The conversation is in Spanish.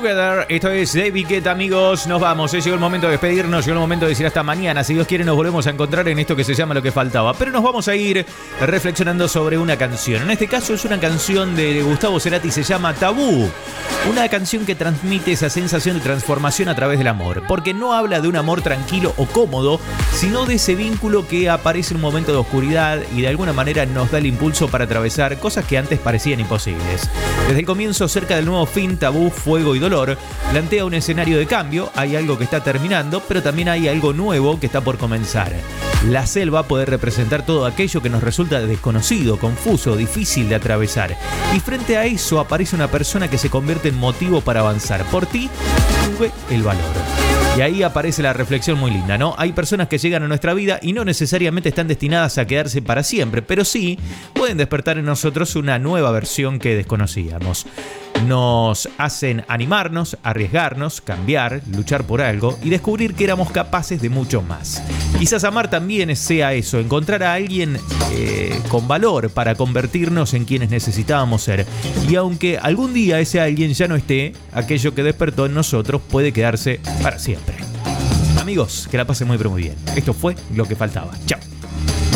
Together. Esto es David Guetta, amigos. Nos vamos. Llegó el momento de despedirnos. Llegó el momento de decir hasta mañana. Si Dios quiere, nos volvemos a encontrar en esto que se llama Lo que faltaba. Pero nos vamos a ir reflexionando sobre una canción. En este caso es una canción de Gustavo Cerati. Se llama Tabú. Una canción que transmite esa sensación de transformación a través del amor. Porque no habla de un amor tranquilo o cómodo, sino de ese vínculo que aparece en un momento de oscuridad y de alguna manera nos da el impulso para atravesar cosas que antes parecían imposibles. Desde el comienzo, cerca del nuevo fin, Tabú, Fuego y Dolor plantea un escenario de cambio. Hay algo que está terminando, pero también hay algo nuevo que está por comenzar. La selva puede representar todo aquello que nos resulta desconocido, confuso, difícil de atravesar. Y frente a eso aparece una persona que se convierte en motivo para avanzar. Por ti, tuve el valor. Y ahí aparece la reflexión muy linda, ¿no? Hay personas que llegan a nuestra vida y no necesariamente están destinadas a quedarse para siempre, pero sí pueden despertar en nosotros una nueva versión que desconocíamos. Nos hacen animarnos, arriesgarnos, cambiar, luchar por algo y descubrir que éramos capaces de mucho más. Quizás amar también sea eso, encontrar a alguien con valor para convertirnos en quienes necesitábamos ser. Y aunque algún día ese alguien ya no esté, aquello que despertó en nosotros puede quedarse para siempre. Amigos, que la pasen muy pero muy bien. Esto fue Lo que faltaba. Chao.